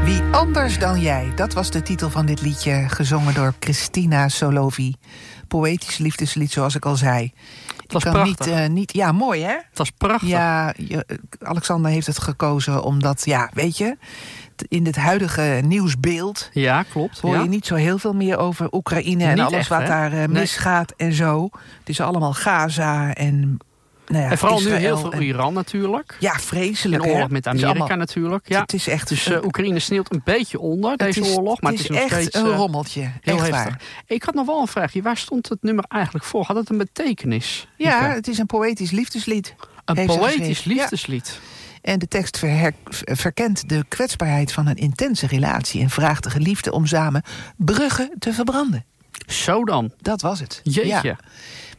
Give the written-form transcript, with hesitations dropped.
Wie anders dan jij, dat was de titel van dit liedje, gezongen door Christina Solovey. Poëtisch liefdeslied, zoals ik al zei. Het was prachtig. Ja, mooi hè? Het was prachtig. Ja, Alexander heeft het gekozen omdat, ja, weet je, in het huidige nieuwsbeeld, Ja, klopt. hoor je niet zo heel veel meer over Oekraïne en Niet alles echt, wat hè? daar misgaat en zo. Het is allemaal Gaza en, nou ja, En vooral Israël nu heel veel en, Iran natuurlijk. ja, vreselijk. En oorlog hè? met Het is Amerika allemaal- natuurlijk. Ja. Het is echt Dus Oekraïne sneeuwt een beetje onder, deze oorlog. Maar het is nog echt steeds een rommeltje. heel Echt heftig. waar. Ik had nog wel een vraagje. Waar stond het nummer eigenlijk voor? Had het een betekenis? Ja, Ike? het is een poëtisch liefdeslied. Een heeft ze poëtisch geschreven. liefdeslied. En de tekst verkent de kwetsbaarheid van een intense relatie en vraagt de geliefde om samen bruggen te verbranden. Zo dan. Dat was het. Jeetje. Ja.